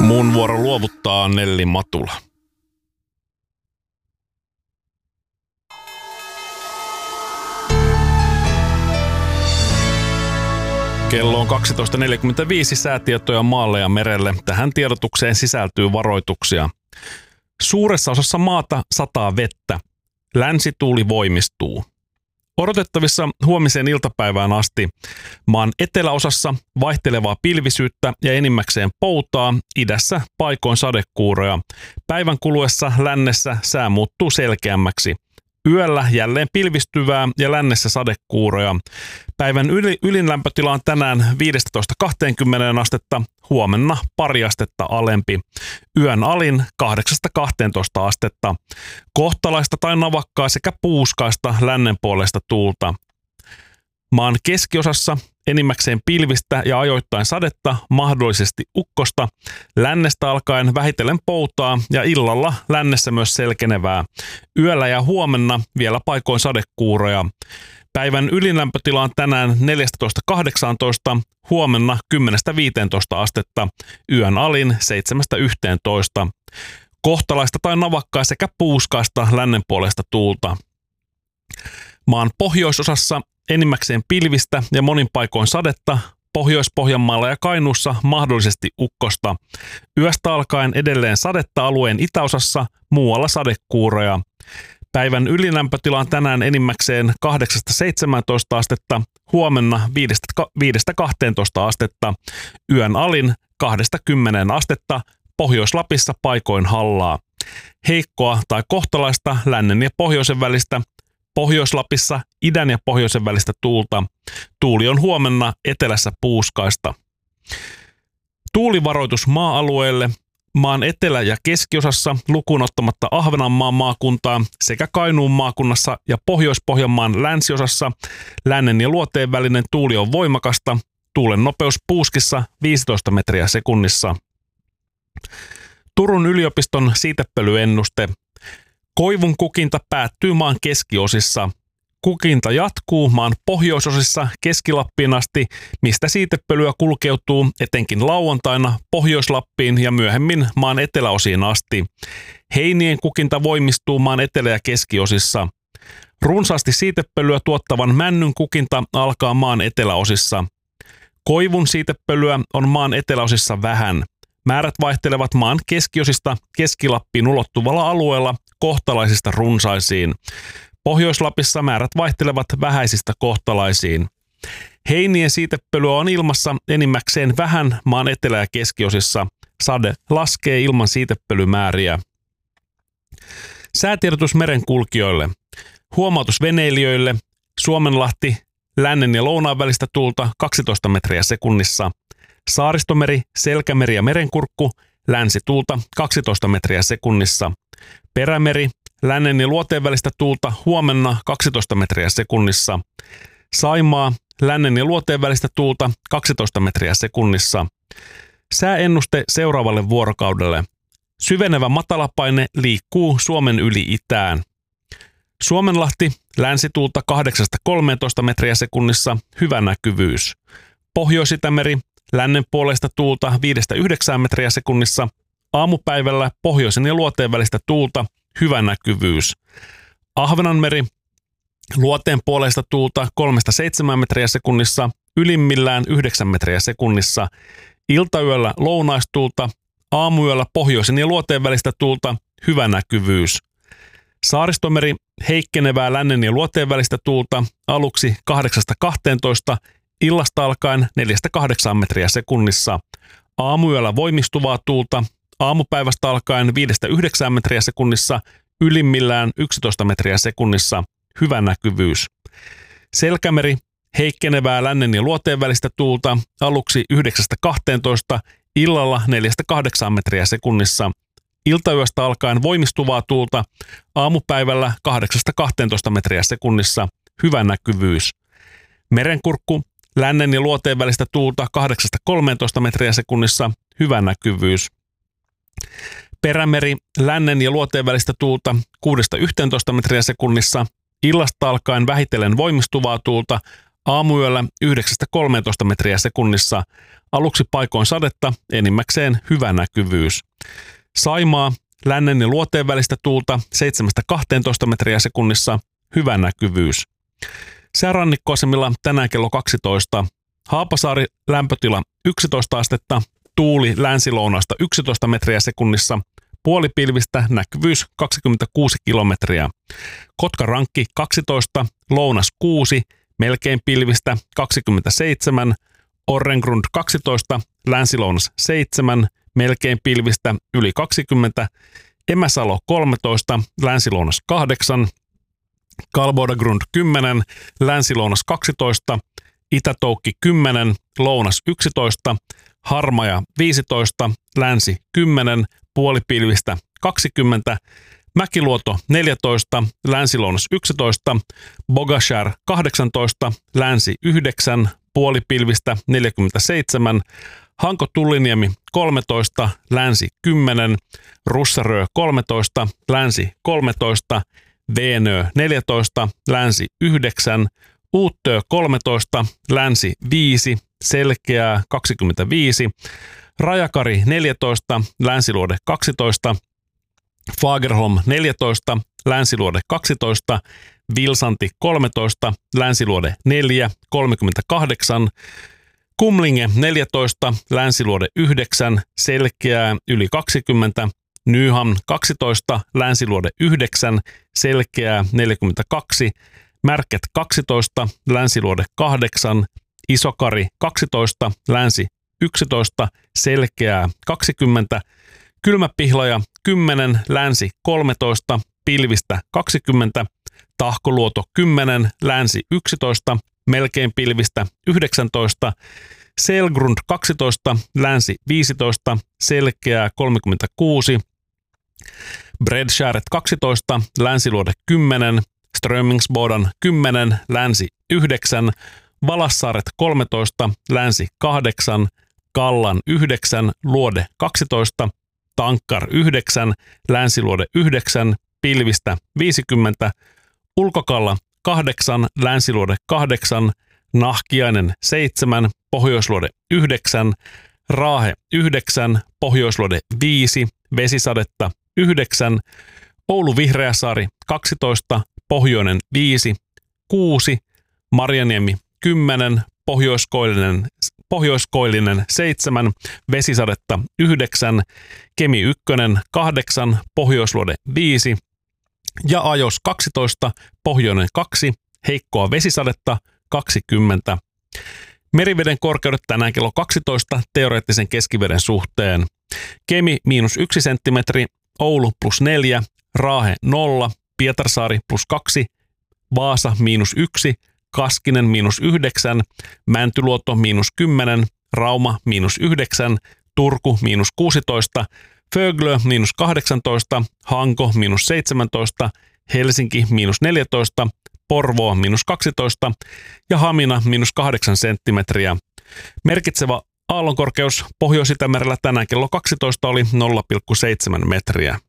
Mun vuoro luovuttaa Nelli Matula. Kello on 12.45, säätietoja maalle ja merelle. Tähän tiedotukseen sisältyy varoituksia. Suuressa osassa maata sataa vettä. Länsituuli voimistuu. Odotettavissa huomiseen iltapäivään asti maan eteläosassa vaihtelevaa pilvisyyttä ja enimmäkseen poutaa, idässä paikoin sadekuuroja. Päivän kuluessa lännessä sää muuttuu selkeämmäksi. Yöllä jälleen pilvistyvää ja lännessä sadekuuroja. Päivän ylinlämpötila on tänään 15-20 astetta, huomenna pari astetta alempi. Yön alin 8-12 astetta. Kohtalaista tai navakkaa sekä puuskaista lännen puolesta tuulta. Maan keskiosassa enimmäkseen pilvistä ja ajoittain sadetta, mahdollisesti ukkosta. Lännestä alkaen vähitellen poutaa ja illalla lännessä myös selkenevää. Yöllä ja huomenna vielä paikoin sadekuuroja. Päivän ylinlämpötila on tänään 14-18, huomenna 10-15 astetta, yön alin 7-11. Kohtalaista tai navakkaa sekä puuskaista lännen puolesta tuulta. Maan pohjoisosassa enimmäkseen pilvistä ja monin paikoin sadetta, Pohjois-Pohjanmaalla ja Kainuussa mahdollisesti ukkosta. Yöstä alkaen edelleen sadetta alueen itäosassa, muualla sadekuuroja. Päivän ylilämpötila on tänään enimmäkseen 8-17 astetta, huomenna 5-12 astetta, yön alin 2-10 astetta, Pohjois-Lapissa paikoin hallaa. Heikkoa tai kohtalaista lännen ja pohjoisen välistä, Pohjois-Lapissa idän ja pohjoisen välistä tuulta. Tuuli on huomenna etelässä puuskaista. Tuulivaroitus maa-alueelle. Maan etelä- ja keskiosassa lukuun ottamatta Ahvenanmaan maakuntaa sekä Kainuun maakunnassa ja Pohjois-Pohjanmaan länsiosassa lännen ja luoteen välinen tuuli on voimakasta. Tuulen nopeus puuskissa 15 metriä sekunnissa. Turun yliopiston siitepölyennuste. Koivun kukinta päättyy maan keskiosissa. Kukinta jatkuu maan pohjoisosissa Keski-Lappiin asti, mistä siitepölyä kulkeutuu etenkin lauantaina Pohjois-Lappiin ja myöhemmin maan eteläosiin asti. Heinien kukinta voimistuu maan etelä- ja keskiosissa. Runsaasti siitepölyä tuottavan männyn kukinta alkaa maan eteläosissa. Koivun siitepölyä on maan eteläosissa vähän. Määrät vaihtelevat maan keskiosista Keski-Lappiin ulottuvalla alueella kohtalaisista runsaisiin. Pohjois-Lapissa määrät vaihtelevat vähäisistä kohtalaisiin. Heinien siitepölyä on ilmassa enimmäkseen vähän maan etelä- ja keskiosissa. Sade laskee ilman siitepölymääriä. Säätiedotus merenkulkijoille. Huomautus veneilijöille. Suomenlahti, lännen ja lounaan välistä tuulta 12 metriä sekunnissa. Saaristomeri, Selkämeri ja Merenkurkku, länsituulta 12 metriä sekunnissa. Perämeri, lännen ja luoteen välistä tuulta huomenna 12 metriä sekunnissa. Saimaa, lännen ja luoteen välistä tuulta 12 metriä sekunnissa. Sääennuste seuraavalle vuorokaudelle. Syvenevä matalapaine liikkuu Suomen yli itään. Suomenlahti, länsituulta 8-13 metriä sekunnissa, hyvä näkyvyys. Pohjois-Itämeri, lännen puolesta tuulta 5-9 metriä sekunnissa. Aamupäivällä pohjoisen ja luoteen välistä tuulta, hyvä näkyvyys. Ahvenanmeri, luoteen puolesta tuulta 3-7 metriä sekunnissa, ylimmillään 9 metriä sekunnissa. Iltayöllä lounaistuulta, aamuyöllä pohjoisen ja luoteen välistä tuulta, hyvä näkyvyys. Saaristomeri, heikkenevää lännen ja luoteen välistä tuulta, aluksi 8-12, illasta alkaen 4-8 metriä sekunnissa. Aamuyöllä voimistuvaa tuulta, aamupäivästä alkaen 5-9 metriä sekunnissa, ylimmillään 11 metriä sekunnissa, hyvä näkyvyys. Selkämeri, heikkenevää lännen ja luoteen välistä tuulta, aluksi 9-12, illalla 4-8 metriä sekunnissa. Iltayöstä alkaen voimistuvaa tuulta, aamupäivällä 8-12 metriä sekunnissa, hyvä näkyvyys. Merenkurkku, lännen ja luoteen välistä tuulta 8-13 metriä sekunnissa, hyvä näkyvyys. Perämeri, lännen ja luoteen välistä tuulta 6-11 metriä sekunnissa, illasta alkaen vähitellen voimistuvaa tuulta, Aamuyöllä 9-13 metriä sekunnissa, aluksi paikoin sadetta, enimmäkseen hyvä näkyvyys. Saimaa, lännen ja luoteen välistä tuulta 7-12 metriä sekunnissa, hyvä näkyvyys. Säärannikkoasemilla tänään kello 12. Haapasaari, lämpötila 11 astetta, tuuli länsilounaasta 11 metriä sekunnissa, puolipilvistä, näkyvyys 26 kilometriä. Kotkarankki 12, lounas 6, melkein pilvistä 27, Orrengrund 12, länsilounas 7, melkein pilvistä yli 20, Emäsalo 13, länsilounas 8, Kalbodagrund 10, länsilounas 12, Itätoukki 10, lounas 11, Harmaja 15, länsi 10, puolipilvistä 20, Mäkiluoto 14, länsilounas 11, Bogashär 18, länsi 9, puolipilvistä 47, Hanko-Tulliniemi 13, länsi 10, Russarö 13, länsi 13, Veenö 14, länsi 9, Uuttöö 13, länsi 5, Selkeää 25, Rajakari 14, länsiluode 12, Fagerholm 14, länsiluode 12, Vilsanti 13, länsiluode 4, 38, Kumlinge 14, länsiluode 9, Selkeää yli 20, Nyhamn 12, länsiluode 9, Selkeää 42, Märket 12, länsiluode 8, Isokari 12, länsi 11, Selkeää 20, Kylmäpihlaja 10, länsi 13, pilvistä 20, Tahkoluoto 10, länsi 11, melkein pilvistä 19, Selgrund 12, länsi 15, Selkeää 36, Bredskäret 12, länsiluode 10, Strömingsbodan 10, länsi 9, Valassaaret 13, länsi 8, Kallan 9, luode 12, Tankkar 9, länsiluode 9, pilvistä 50, Ulkokalla 8, länsiluode 8, Nahkiainen 7, pohjoisluode 9, Raahe 9, pohjoisluode 5, vesisadetta 9, Oulu Vihreäsaari 12, pohjoinen 5, 6, Marjaniemi 10, pohjoiskoillinen 7, vesisadetta 9, Kemi 1, 8, pohjoisluode 5 ja Ajos 12, pohjoinen 2, heikkoa vesisadetta 20. Meriveden korkeudet tänään kello 12 teoreettisen keskiveden suhteen. Kemi -1 senttimetri, Oulu +4, Raahe 0, Pietarsaari +2, Vaasa -1, Kaskinen -9, Mäntyluoto -10, Rauma -9, Turku -16, Föglö -18, Hanko -17, Helsinki -14, Porvoo -12 ja Hamina -8 senttimetriä. Merkitsevä aallonkorkeus Pohjois-Itämerellä tänään kello 12 oli 0,7 metriä.